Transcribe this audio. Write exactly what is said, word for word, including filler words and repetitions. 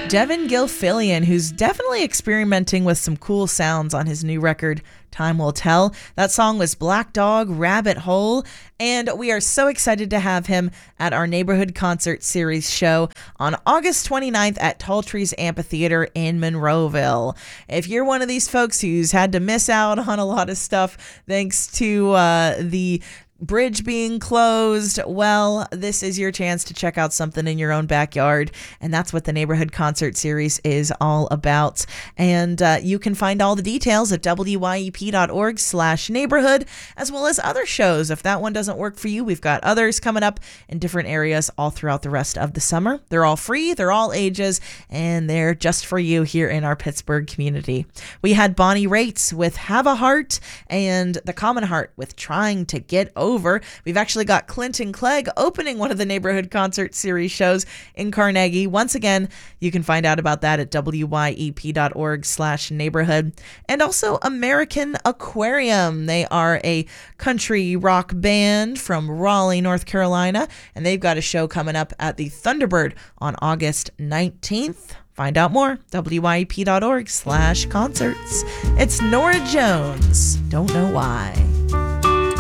Devin Gilfillian, who's definitely experimenting with some cool sounds on his new record, Time Will Tell. That song was Black Dog Rabbit Hole, and we are so excited to have him at our Neighborhood Concert Series show on August twenty-ninth at Tall Trees Amphitheater in Monroeville. If you're one of these folks who's had to miss out on a lot of stuff thanks to uh, the bridge being closed, well, this is your chance to check out something in your own backyard, and that's what the Neighborhood Concert Series is all about. And uh, you can find all the details at W Y E P dot org slash neighborhood, as well as other shows. If that one doesn't work for you, we've got others coming up in different areas all throughout the rest of the summer. They're all free, they're all ages, and they're just for you here in our Pittsburgh community. We had Bonnie Raitt with Have a Heart, and The Common Heart with Trying to Get Over. Over. We've actually got Clinton Clegg opening one of the Neighborhood Concert Series shows in Carnegie. Once again, you can find out about that at W Y E P dot org slash neighborhood. And also American Aquarium. They are a country rock band from Raleigh, North Carolina, and they've got a show coming up at the Thunderbird on August nineteenth. Find out more, W Y E P dot org slash concerts. It's Norah Jones. Don't know why.